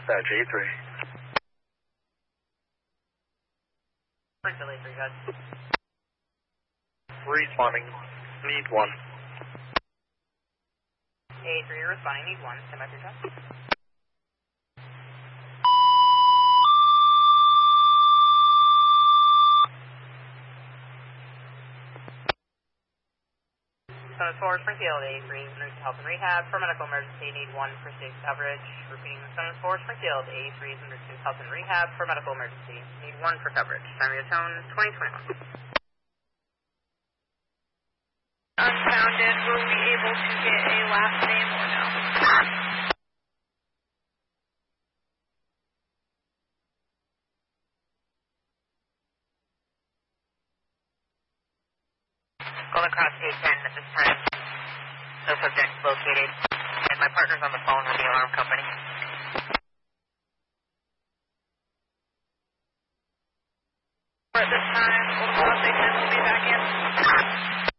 Dispatch A3. Springfield A3, got it. Responding. Need one. A3, you're responding, need one. Stand by for your shot. Summons 4, Springfield A3, emergency health and rehab. For medical emergency, need one for safe coverage. Repeating, Summons 4, Springfield A3, emergency health and rehab. For medical emergency, need one for coverage. Time of your tone, 2021. Unfounded, were we able to get a last name or no? Golden Cross 810 at this time. No subject located. And my partner's on the phone with the alarm company. At this time, Golden Cross 810 will be back in.